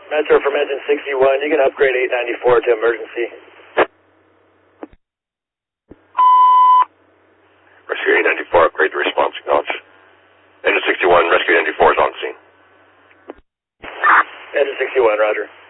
Metro from engine 61, you can upgrade 894 to emergency. Rescue 894, upgrade to response, acknowledge. Engine 61, Rescue 894 is on scene. Engine 61, roger.